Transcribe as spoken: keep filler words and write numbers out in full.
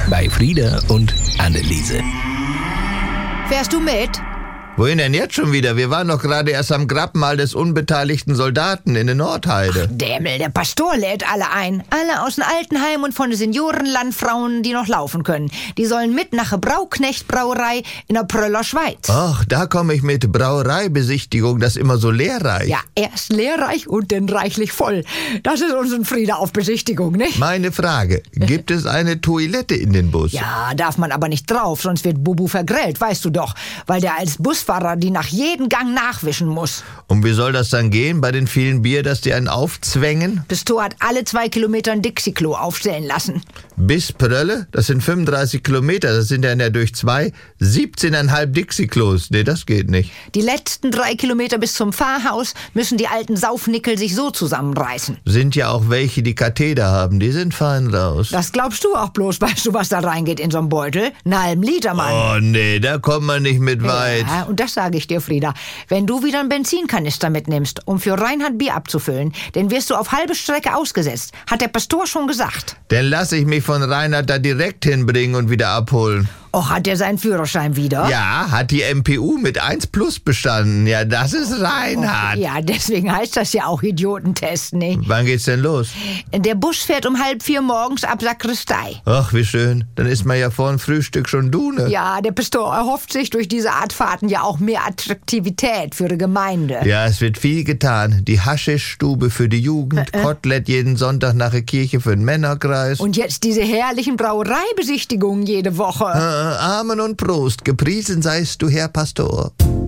bei Frieda und Anneliese. Fährst du mit? Wohin denn jetzt schon wieder? Wir waren doch gerade erst am Grabmal des unbeteiligten Soldaten in der Nordheide. Dämmel, der Pastor lädt alle ein. Alle aus dem Altenheim und von den Seniorenlandfrauen, die noch laufen können. Die sollen mit nach der Brauknecht-Brauerei in der Pröller Schweiz. Ach, da komme ich mit Brauereibesichtigung, das ist immer so lehrreich. Ja, erst lehrreich und dann reichlich voll. Das ist unseren Frieda auf Besichtigung, nicht? Meine Frage, gibt es eine Toilette in den Bus? Ja, darf man aber nicht drauf, sonst wird Bubu vergrellt, weißt du doch. Weil der als Busfahrer die nach jedem Gang nachwischen muss. Und wie soll das dann gehen bei den vielen Bier, dass die einen aufzwängen? Pisto hat alle zwei Kilometer ein Dixie-Klo aufstellen lassen. Bis Prölle? Das sind fünfunddreißig Kilometer, das sind ja durch zwei siebzehneinhalb Dixie-Klos. Nee, das geht nicht. Die letzten drei Kilometer bis zum Pfarrhaus müssen die alten Saufnickel sich so zusammenreißen. Sind ja auch welche, die Katheter haben, die sind fein raus. Das glaubst du auch bloß, weißt du, was da reingeht in so einen Beutel? Einen halben Liter, Mann. Oh nee, da kommt man nicht mit weit. Ja, und das sage ich dir, Frieda. Wenn du wieder einen Benzinkanister mitnimmst, um für Reinhard Bier abzufüllen, dann wirst du auf halbe Strecke ausgesetzt. Hat der Pastor schon gesagt. Dann lass ich mich von Reinhard da direkt hinbringen und wieder abholen. Och, hat er seinen Führerschein wieder? Ja, hat die M P U mit eins plus bestanden. Ja, das ist Reinhard. Oh, ja, deswegen heißt das ja auch Idiotentest, ne? Wann geht's denn los? Der Bus fährt um halb vier morgens ab Sakristei. Ach, wie schön. Dann ist man ja vor dem Frühstück schon Dune. Ja, der Pastor erhofft sich durch diese Art Fahrten ja auch mehr Attraktivität für die Gemeinde. Ja, es wird viel getan. Die Haschischstube für die Jugend, äh, äh. Kotelett jeden Sonntag nach der Kirche für den Männerkreis. Und jetzt diese herrlichen Brauereibesichtigungen jede Woche. Äh, Amen und Prost, gepriesen seist du, Herr Pastor.